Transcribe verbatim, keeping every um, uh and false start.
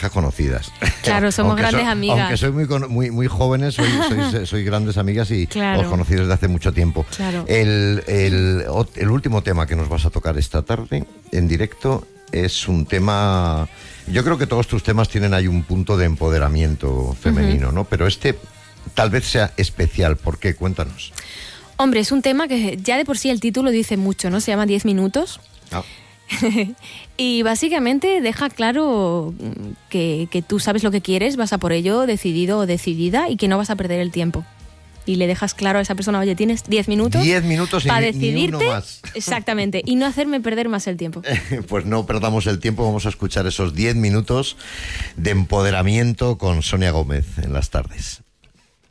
viejas conocidas. Claro, somos aunque grandes so, amigas. Aunque soy muy, muy, muy jóvenes, soy, soy, soy grandes amigas y claro. os conocí desde hace mucho tiempo. Claro. El, el, el último tema que nos vas a tocar esta tarde en directo es un tema... Yo creo que todos tus temas tienen ahí un punto de empoderamiento femenino, uh-huh. ¿no? Pero este tal vez sea especial. ¿Por qué? Cuéntanos. Hombre, es un tema que ya de por sí el título dice mucho, ¿no? Se llama diez minutos. Ah. Y básicamente deja claro que, que tú sabes lo que quieres, vas a por ello, decidido o decidida, y que no vas a perder el tiempo. Y le dejas claro a esa persona, oye, tienes diez minutos. diez minutos para y decidirte. Ni uno más. Exactamente. Y no hacerme perder más el tiempo. Pues no perdamos el tiempo, vamos a escuchar esos diez minutos de empoderamiento con Sonia Gómez en las tardes.